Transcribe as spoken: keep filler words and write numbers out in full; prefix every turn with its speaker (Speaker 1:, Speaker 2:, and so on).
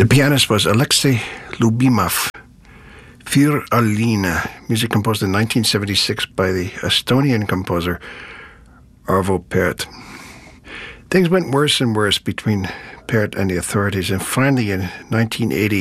Speaker 1: The pianist was Alexei Lubimov. Fir Alina, music composed in nineteen seventy-six by the Estonian composer Arvo Pärt. Things went worse and worse between Pärt and the authorities, and finally in nineteen eighty,